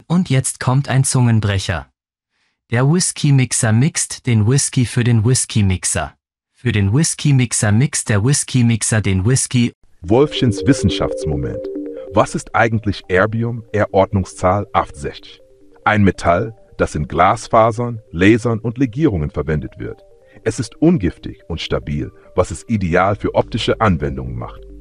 Und jetzt kommt ein Zungenbrecher. Der Whisky-Mixer mixt den Whisky für den Whisky-Mixer. Für den Whisky-Mixer mixt der Whisky-Mixer den Whisky. Wolfchens Wissenschaftsmoment. Was ist eigentlich Erbium, Ordnungszahl 68? Ein Metall, das in Glasfasern, Lasern und Legierungen verwendet wird. Es ist ungiftig und stabil, was es ideal für optische Anwendungen macht.